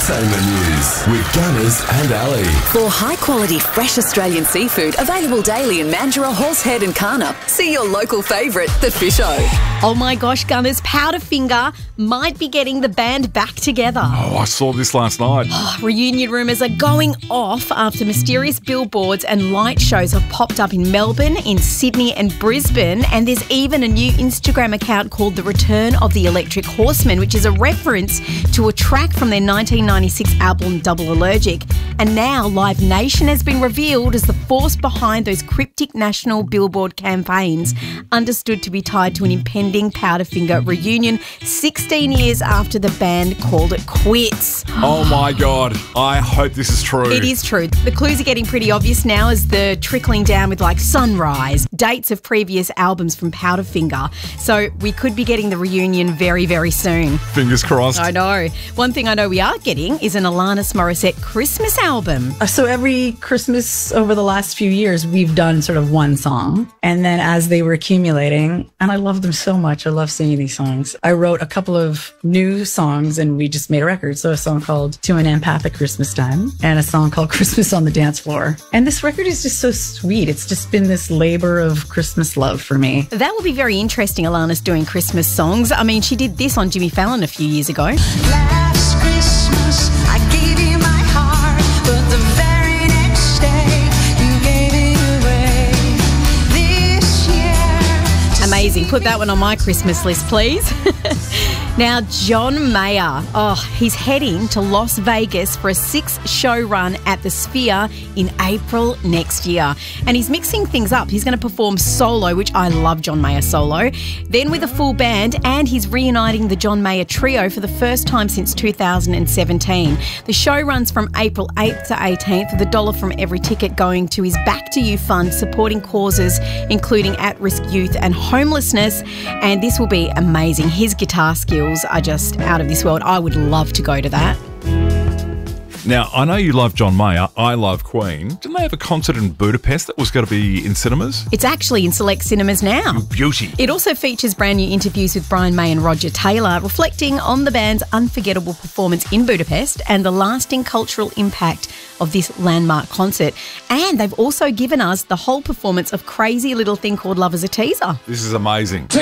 entertainment news with Gunners and Ali. For high-quality, fresh Australian seafood available daily in Mandurah, Horsehead and Karnup, see your local favourite, The Fish O. Oh my gosh, Gunners, Powderfinger might be getting the band back together. Oh, I saw this last night. Reunion rumours are going off after mysterious billboards and light shows have popped up in Melbourne, in Sydney and Brisbane, and there's even a new Instagram account called The Return of the Electric Horseman, which is a reference to a track from their 1996 album Double Allergic. And now Live Nation has been revealed as the force behind those cryptic national billboard campaigns, understood to be tied to an impending Powderfinger reunion 16 years after the band called it quits. Oh my God, I hope this is true. It is true. The clues are getting pretty obvious now as they're trickling down with like Sunrise, dates of previous albums from Powderfinger. So we could be getting the reunion very, very soon. Fingers crossed. I know. One thing I know we are getting is an Alanis Morissette Christmas album. So every Christmas over the last few years, we've done sort of one song. And then as they were accumulating, and I love them so much, I love singing these songs, I wrote a couple of new songs and we just made a record. So a song called To an Empath at Christmas Time and a song called Christmas on the Dance Floor. And this record is just so sweet. It's just been this labor of Christmas love for me. That will be very interesting, Alanis doing Christmas songs. I mean, she did this on Jimmy Fallon a few years ago. Last Christmas, I gave you my heart, but the very next day, you gave it away. This year... Amazing. Put that one on my Christmas list, please. Now, John Mayer, he's heading to Las Vegas for a 6-show run at the Sphere in April next year. And he's mixing things up. He's going to perform solo, which I love John Mayer solo, then with a full band, and he's reuniting the John Mayer Trio for the first time since 2017. The show runs from April 8th to 18th, with $1 from every ticket going to his Back to You fund, supporting causes including at-risk youth and homelessness. And this will be amazing. His guitar skills are just out of this world. I would love to go to that. Now, I know you love John Mayer. I love Queen. Didn't they have a concert in Budapest that was going to be in cinemas? It's actually in select cinemas now. Beauty. It also features brand new interviews with Brian May and Roger Taylor, reflecting on the band's unforgettable performance in Budapest and the lasting cultural impact of this landmark concert. And they've also given us the whole performance of Crazy Little Thing Called Love as a teaser. This is amazing.